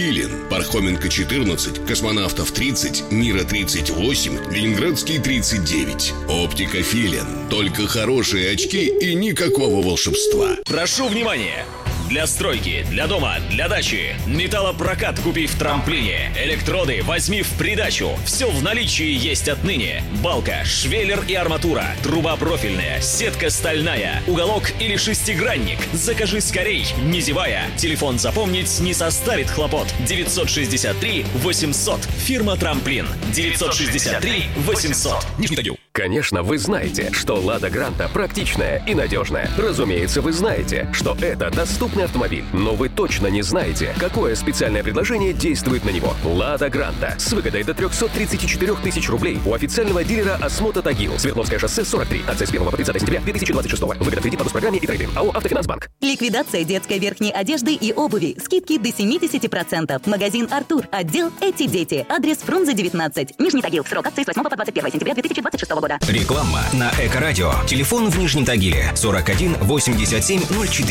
Филин, Пархоменко 14, Космонавтов 30, Мира 38, Ленинградский 39. Оптика Филин. Только хорошие очки и никакого волшебства. Прошу внимания! Для стройки, для дома, для дачи. Металлопрокат купи в Трамплине. Электроды возьми в придачу. Все в наличии есть отныне. Балка, швеллер и арматура. Труба профильная, сетка стальная. Уголок или шестигранник. Закажи скорей, не зевая. Телефон запомнить не составит хлопот. 963 800. Фирма Трамплин. 963 800. Нижний Тагил. Конечно, вы знаете, что «Лада Гранта» практичная и надежная. Разумеется, вы знаете, что это доступный автомобиль. Но вы точно не знаете, какое специальное предложение действует на него. «Лада Гранта» с выгодой до 334 тысяч рублей у официального дилера «Осмота Тагил». Свердловское шоссе 43. Акция с 1 по 30 сентября 2026. Выгода в кредит по программе и трейдинг. АО «Автофинансбанк». Ликвидация детской верхней одежды и обуви. Скидки до 70%. Магазин «Артур». Отдел «Эти дети». Адрес Фрунзе 19. Нижний Тагил. Срок акции с 8 по 21 сентября 2026 года. Реклама на Эко-радио. Телефон в Нижнем Тагиле 41 87 04.